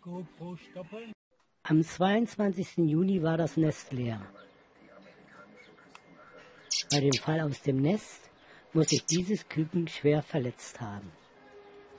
GoPro stoppen. Am 22. Juni war das Nest leer. Bei dem Fall aus dem Nest muss sich dieses Küken schwer verletzt haben.